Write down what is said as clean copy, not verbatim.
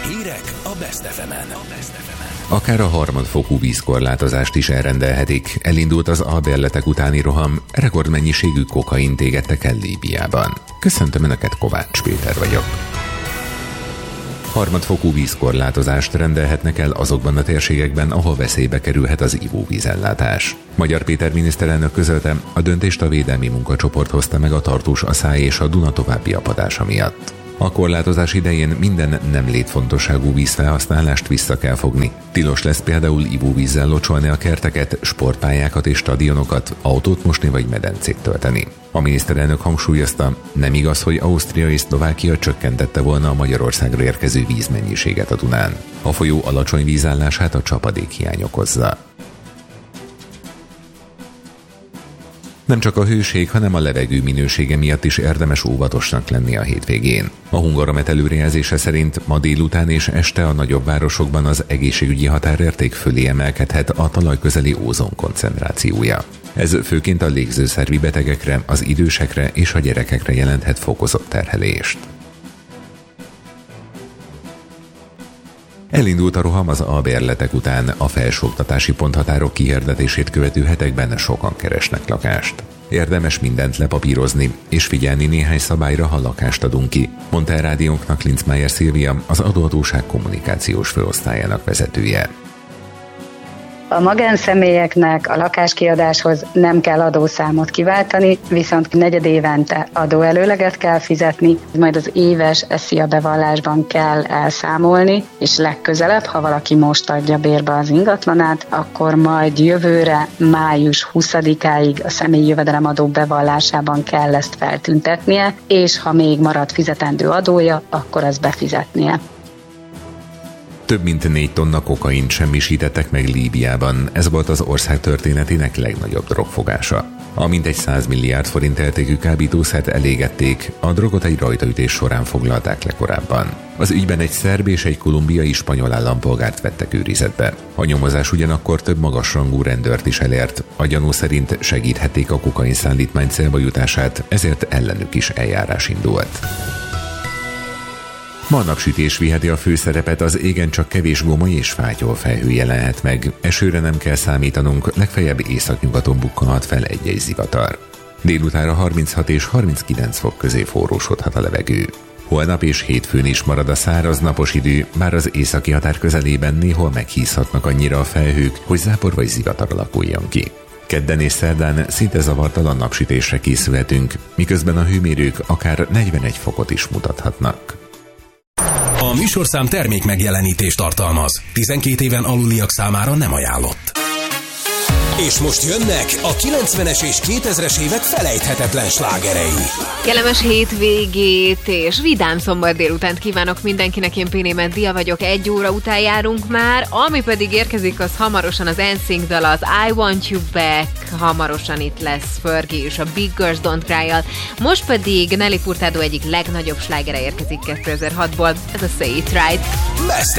Hírek a Best FM-en. Akár a harmadfokú vízkorlátozást is elrendelhetik. Elindult az albérletek utáni roham, rekordmennyiségű kokaint égettek el Líbiában. Köszöntöm Önöket, Kovács Péter vagyok. Harmadfokú vízkorlátozást rendelhetnek el azokban a térségekben, ahol veszélybe kerülhet az ivóvízellátás. Magyar Péter miniszterelnök közölte, a döntést a védelmi munkacsoport hozta meg a Tartós-Aszály és a Duna további apadása miatt. A korlátozás idején minden nem létfontosságú vízfelhasználást vissza kell fogni. Tilos lesz például ivóvízzel locsolni a kerteket, sportpályákat és stadionokat, autót mosni vagy medencét tölteni. A miniszterelnök hangsúlyozta, nem igaz, hogy Ausztria és Szlovákia csökkentette volna a Magyarországra érkező vízmennyiséget a Dunán. A folyó alacsony vízállását a csapadékhiány okozza. Nem csak a hőség, hanem a levegő minősége miatt is érdemes óvatosnak lenni a hétvégén. A Hungaromet előrejelzése szerint ma délután és este a nagyobb városokban az egészségügyi határérték fölé emelkedhet a talajközeli ózon koncentrációja. Ez főként a légzőszervi betegekre, az idősekre és a gyerekekre jelenthet fokozott terhelést. Elindult a roham az albérletek után, a felsőoktatási ponthatárok kihirdetését követő hetekben sokan keresnek lakást. Érdemes mindent lepapírozni, és figyelni néhány szabályra, ha lakást adunk ki, mondta el rádiónknak Linzmeier Szilvia, az adóhatóság kommunikációs főosztályának vezetője. A magánszemélyeknek a lakáskiadáshoz nem kell adószámot kiváltani, viszont negyedévente adóelőleget kell fizetni, majd az éves SZIA bevallásban kell elszámolni, és legközelebb, ha valaki most adja bérbe az ingatlanát, akkor majd jövőre május 20-áig a személyi jövedelemadó bevallásában kell ezt feltüntetnie, és ha még marad fizetendő adója, akkor ezt befizetnie. Több mint 4 tonna kokaint semmisítettek meg Líbiában. Ez volt az ország történetének legnagyobb drogfogása. A mintegy 100 milliárd forint értékű kábítószert elégették, a drogot egy rajtaütés során foglalták le korábban. Az ügyben egy szerb és egy kolumbiai spanyol állampolgárt vettek őrizetbe. A nyomozás ugyanakkor több magasrangú rendőrt is elért. A gyanú szerint segíthették a kokain szállítmány célba jutását, ezért ellenük is eljárás indult. Ma napsütés viheti a főszerepet, az égen csak kevés gomoly és fátyol felhő jelenhet meg. Esőre nem kell számítanunk, legfeljebb északnyugaton bukkanhat fel egy-egy zivatar. Délutánra 36 és 39 fok közé forrósodhat a levegő. Holnap és hétfőn is marad a száraz napos idő, bár az északi határ közelében néhol meghízhatnak annyira a felhők, hogy zápor vagy zivatar alakuljon ki. Kedden és szerdán szinte zavartalan napsütésre készülhetünk, miközben a hőmérők akár 41 fokot is mutathatnak. A műsorszám termék megjelenítést tartalmaz. 12 éven aluliak számára nem ajánlott. És most jönnek a 90-es és 2000-es évek felejthetetlen slágerei. Kellemes hétvégét és vidám szombat délutánt kívánok mindenkinek, én Péné Meddia vagyok, 1 óra után járunk már, ami pedig érkezik, az hamarosan az NSYNC dal, az I Want You Back, hamarosan itt lesz Fergie és a Big Girls Don't Cry-jal, most pedig Nelly Furtado egyik legnagyobb slágere érkezik 2006-ból, ez a Say It Right. Best